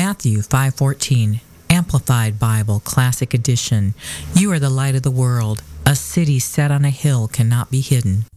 Matthew 5:14, Amplified Bible, Classic Edition. You are the light of the world. A city set on a hill cannot be hidden.